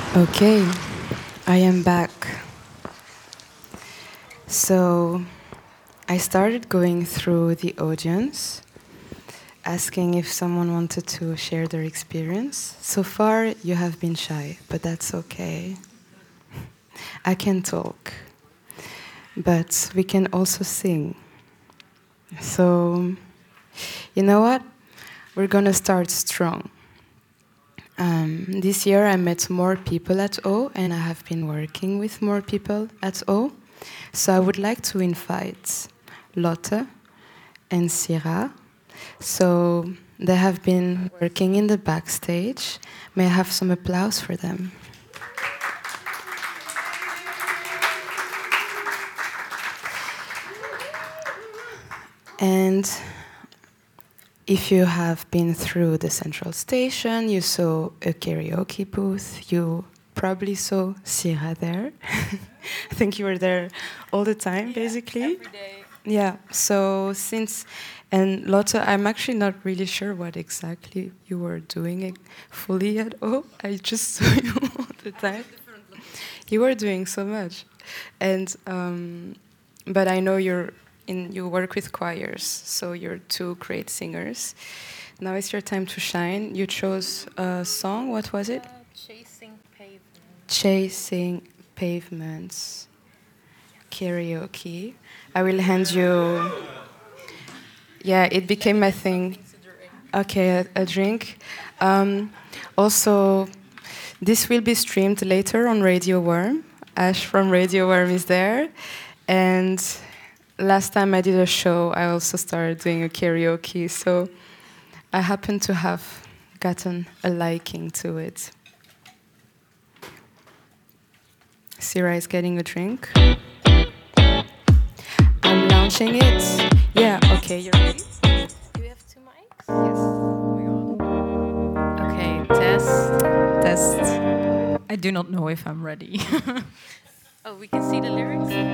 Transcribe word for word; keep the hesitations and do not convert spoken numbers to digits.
Okay, I am back. So I started going through the audience, asking if someone wanted to share their experience. So far, you have been shy, but that's okay. I can talk, but we can also sing. So, you know what? We're gonna start strong. Um, this year I met more people at O, and I have been working with more people at O. So I would like to invite Lotte and Syrah. So they have been working in the backstage. May I have some applause for them? And if you have been through the central station, you saw a karaoke booth, you probably saw Syrah there. I think you were there all the time, yeah, basically. Every day. Yeah, so since, and Lotte, I'm actually not really sure what exactly you were doing it fully at all. I just saw you all the time. You were doing so much. And, um, but I know you're in, you work with choirs, so you're two great singers. Now it's your time to shine. You chose a song, what was it? Uh, Chasing Pavements. Chasing Pavements. Karaoke. I will hand you. Yeah, it became my thing. Okay, a, a drink. Um, also, this will be streamed later on Radio Worm. Ash from Radio Worm is there. And last time I did a show, I also started doing a karaoke. So I happen to have gotten a liking to it. Syrah is getting a drink. I'm launching it. Yeah, okay, you're ready? Do we have two mics? Yes. Oh my god. Okay, test. Test. I do not know if I'm ready. Oh, we can see the lyrics?